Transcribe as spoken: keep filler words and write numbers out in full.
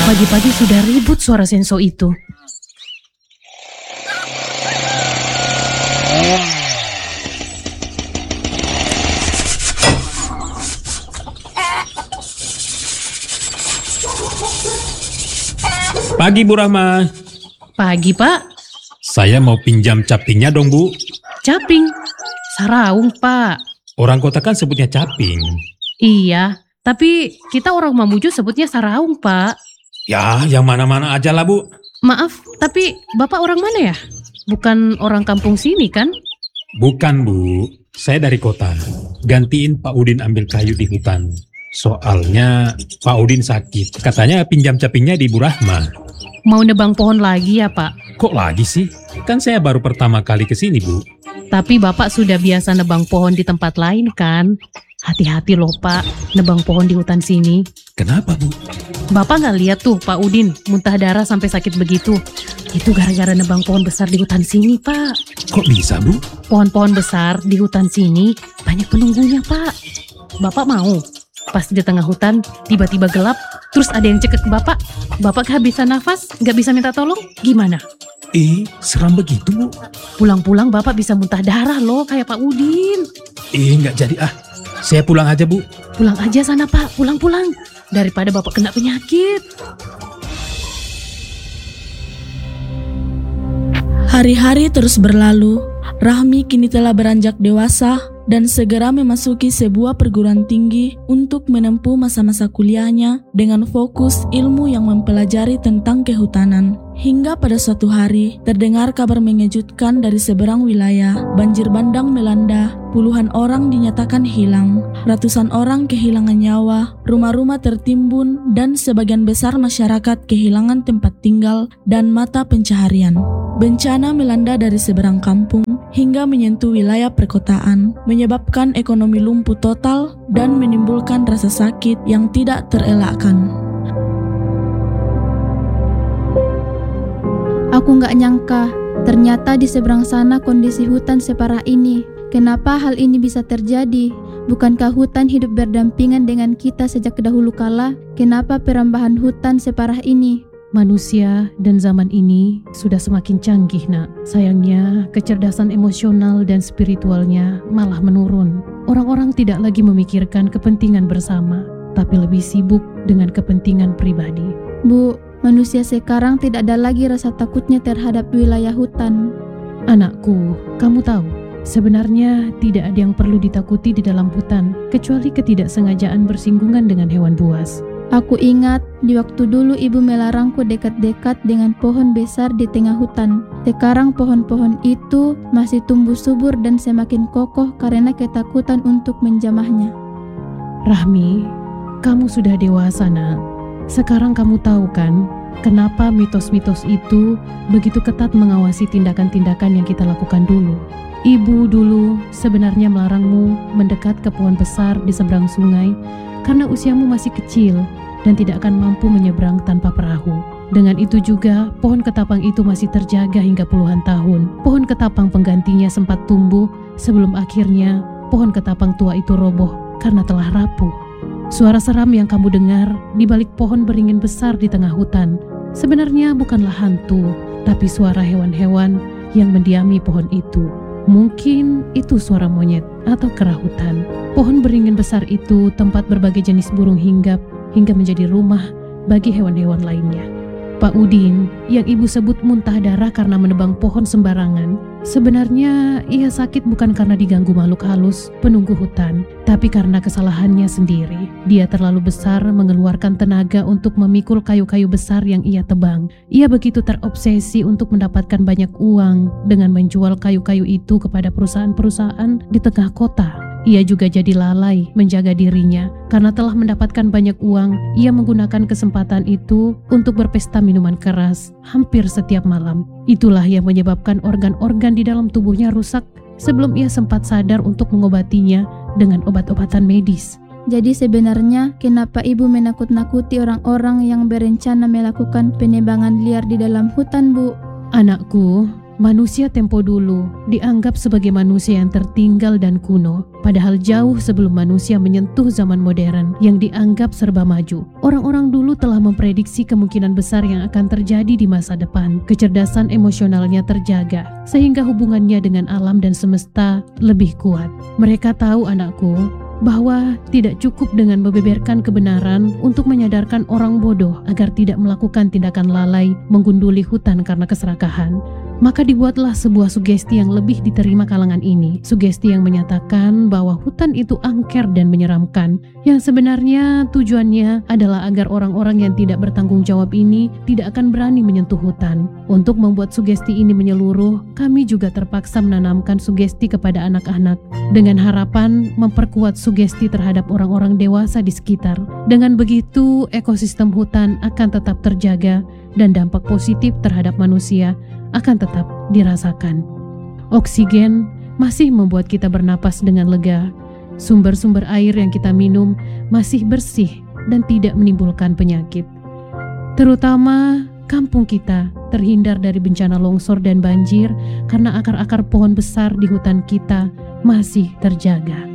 Pagi-pagi sudah ribut suara senso itu. Pagi Bu Rahma. Pagi, Pak. Saya mau pinjam capingnya dong Bu. Caping? Saraung, Pak. Orang kota kan sebutnya caping. Iya, tapi kita orang Mamuju sebutnya saraung, Pak. Ya, yang mana-mana aja lah Bu. Maaf, tapi Bapak orang mana ya? Bukan orang kampung sini kan? Bukan Bu, saya dari kota. Gantiin Pak Udin ambil kayu di hutan. Soalnya Pak Udin sakit. Katanya pinjam capingnya di Bu Rahma. Mau nebang pohon lagi ya, Pak? Kok lagi sih? Kan saya baru pertama kali kesini Bu. Tapi Bapak sudah biasa nebang pohon di tempat lain kan? Hati-hati loh Pak, nebang pohon di hutan sini. Kenapa Bu? Bapak nggak lihat tuh Pak Udin muntah darah sampai sakit begitu? Itu gara-gara nebang pohon besar di hutan sini Pak. Kok bisa Bu? Pohon-pohon besar di hutan sini banyak penunggunya Pak. Bapak mau? Pas di tengah hutan tiba-tiba gelap, terus ada yang cekek ke Bapak. Bapak kehabisan nafas, nggak bisa minta tolong, gimana? Eh, seram begitu Bu. Pulang-pulang Bapak bisa muntah darah loh kayak Pak Udin. Eh, nggak jadi ah. Saya pulang aja Bu. Pulang aja sana Pak, pulang-pulang. Daripada Bapak kena penyakit. Hari-hari terus berlalu. Rahmi kini telah beranjak dewasa dan segera memasuki sebuah perguruan tinggi untuk menempuh masa-masa kuliahnya dengan fokus ilmu yang mempelajari tentang kehutanan. Hingga pada suatu hari, terdengar kabar mengejutkan dari seberang wilayah. Banjir bandang melanda, puluhan orang dinyatakan hilang, ratusan orang kehilangan nyawa, rumah-rumah tertimbun, dan sebagian besar masyarakat kehilangan tempat tinggal dan mata pencaharian. Bencana melanda dari seberang kampung hingga menyentuh wilayah perkotaan, menyebabkan ekonomi lumpuh total dan menimbulkan rasa sakit yang tidak terelakkan. Aku nggak nyangka, ternyata di seberang sana kondisi hutan separah ini. Kenapa hal ini bisa terjadi? Bukankah hutan hidup berdampingan dengan kita sejak dahulu kala? Kenapa perambahan hutan separah ini? Manusia dan zaman ini sudah semakin canggih, Nak. Sayangnya, kecerdasan emosional dan spiritualnya malah menurun. Orang-orang tidak lagi memikirkan kepentingan bersama, tapi lebih sibuk dengan kepentingan pribadi. Bu, manusia sekarang tidak ada lagi rasa takutnya terhadap wilayah hutan. Anakku, kamu tahu, sebenarnya tidak ada yang perlu ditakuti di dalam hutan, kecuali ketidaksengajaan bersinggungan dengan hewan buas. Aku ingat di waktu dulu ibu melarangku dekat-dekat dengan pohon besar di tengah hutan. Sekarang pohon-pohon itu masih tumbuh subur dan semakin kokoh karena ketakutan untuk menjamahnya. Rahmi, kamu sudah dewasa, Nak. Sekarang kamu tahu kan, kenapa mitos-mitos itu begitu ketat mengawasi tindakan-tindakan yang kita lakukan dulu. Ibu dulu sebenarnya melarangmu mendekat ke pohon besar di seberang sungai karena usiamu masih kecil dan tidak akan mampu menyeberang tanpa perahu. Dengan itu juga, pohon ketapang itu masih terjaga hingga puluhan tahun. Pohon ketapang penggantinya sempat tumbuh sebelum akhirnya pohon ketapang tua itu roboh karena telah rapuh. Suara seram yang kamu dengar di balik pohon beringin besar di tengah hutan sebenarnya bukanlah hantu, tapi suara hewan-hewan yang mendiami pohon itu. Mungkin itu suara monyet atau kera hutan. Pohon beringin besar itu tempat berbagai jenis burung hinggap hingga menjadi rumah bagi hewan-hewan lainnya. Pak Udin, yang ibu sebut muntah darah karena menebang pohon sembarangan, sebenarnya ia sakit bukan karena diganggu makhluk halus penunggu hutan, tapi karena kesalahannya sendiri. Dia terlalu besar mengeluarkan tenaga untuk memikul kayu-kayu besar yang ia tebang. Ia begitu terobsesi untuk mendapatkan banyak uang dengan menjual kayu-kayu itu kepada perusahaan-perusahaan di tengah kota. Ia juga jadi lalai menjaga dirinya. Karena telah mendapatkan banyak uang, ia menggunakan kesempatan itu untuk berpesta minuman keras hampir setiap malam. Itulah yang menyebabkan organ-organ di dalam tubuhnya rusak sebelum ia sempat sadar untuk mengobatinya dengan obat-obatan medis. Jadi sebenarnya kenapa ibu menakut-nakuti orang-orang yang berencana melakukan penebangan liar di dalam hutan, Bu? Anakku, Manusia tempo dulu dianggap sebagai manusia yang tertinggal dan kuno, padahal jauh sebelum manusia menyentuh zaman modern yang dianggap serba maju. Orang-orang dulu telah memprediksi kemungkinan besar yang akan terjadi di masa depan. Kecerdasan emosionalnya terjaga, sehingga hubungannya dengan alam dan semesta lebih kuat. Mereka tahu, anakku, bahwa tidak cukup dengan membeberkan kebenaran untuk menyadarkan orang bodoh agar tidak melakukan tindakan lalai menggunduli hutan karena keserakahan. Maka dibuatlah sebuah sugesti yang lebih diterima kalangan ini. Sugesti yang menyatakan bahwa hutan itu angker dan menyeramkan, yang sebenarnya tujuannya adalah agar orang-orang yang tidak bertanggung jawab ini tidak akan berani menyentuh hutan. Untuk membuat sugesti ini menyeluruh, kami juga terpaksa menanamkan sugesti kepada anak-anak dengan harapan memperkuat sugesti terhadap orang-orang dewasa di sekitar. Dengan begitu, ekosistem hutan akan tetap terjaga dan dampak positif terhadap manusia akan tetap dirasakan. Oksigen masih membuat kita bernapas dengan lega. Sumber-sumber air yang kita minum masih bersih dan tidak menimbulkan penyakit. Terutama kampung kita terhindar dari bencana longsor dan banjir karena akar-akar pohon besar di hutan kita masih terjaga.